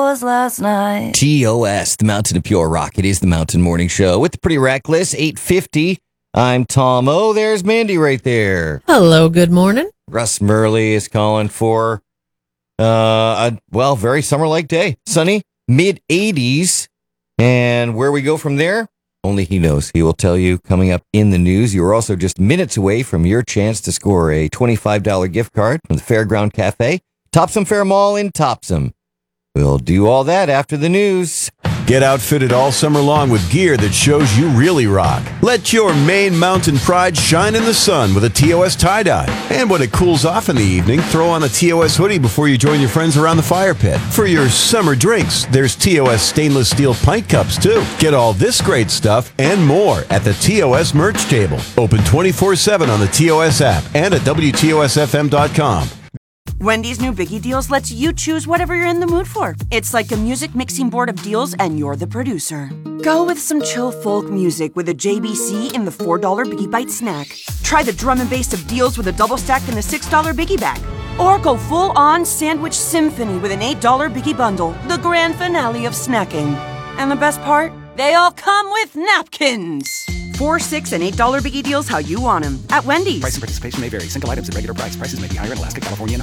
was last night. TOS, the Mountain of Pure Rock. It is the Mountain Morning Show with the Pretty Reckless, 8:50. I'm Tom O. There's Mandy right there. Hello, good morning. Russ Murley is calling for a very summer-like day. Sunny, mid-80s. And where we go from there, only he knows. He will tell you coming up in the news. You are also just minutes away from your chance to score a $25 gift card from the Fairground Cafe, Topsom Fair Mall in Topsom. We'll do all that after the news. Get outfitted all summer long with gear that shows you really rock. Let your Maine mountain pride shine in the sun with a TOS tie-dye. And when it cools off in the evening, throw on a TOS hoodie before you join your friends around the fire pit. For your summer drinks, there's TOS stainless steel pint cups too. Get all this great stuff and more at the TOS merch table. Open 24/7 on the TOS app and at WTOSFM.com. Wendy's new Biggie Deals lets you choose whatever you're in the mood for. It's like a music mixing board of deals, and you're the producer. Go with some chill folk music with a JBC in the $4 Biggie Bite snack. Try the drum and bass of deals with a double stack in the $6 Biggie bag. Or go full-on sandwich symphony with an $8 Biggie bundle, the grand finale of snacking. And the best part? They all come with napkins. $4, $6, and $8 Biggie Deals how you want them at Wendy's. Price and participation may vary. Single items at regular price. Prices may be higher in Alaska, California, and